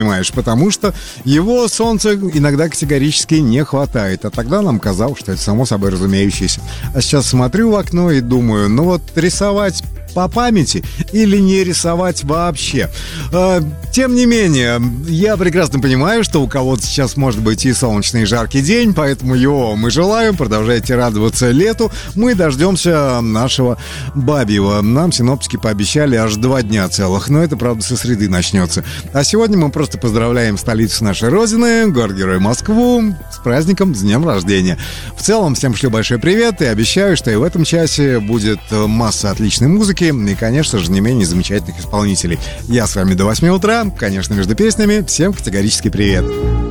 понимаешь, потому что его солнца иногда категорически не хватает. А тогда нам казалось, что это само собой разумеющееся. А сейчас смотрю в окно и думаю, ну вот рисовать по памяти или не рисовать вообще. Тем не менее, я прекрасно понимаю, что у кого-то сейчас может быть и солнечный и жаркий день, поэтому его мы желаем. Продолжайте радоваться лету. Мы дождемся нашего бабьего. Нам синоптики пообещали аж 2 дня целых, но это, правда, со среды начнется. А сегодня мы просто поздравляем столицу нашей Родины, город-герой Москву, с праздником, с днем рождения. В целом, всем шлю большой привет и обещаю, что и в этом часе будет масса отличной музыки и, конечно же, не менее замечательных исполнителей. Я с вами до 8 утра, конечно, между песнями. Всем категорически привет.